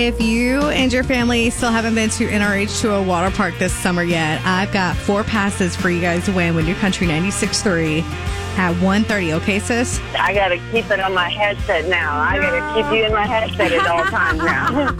If you and your family still haven't been to NRH to a water park this summer yet, I've got 4 passes for you guys to win with New Country 96.3 at 1:30. Okay, sis? I got to keep it on my headset now. I got to keep you in my headset at all times now.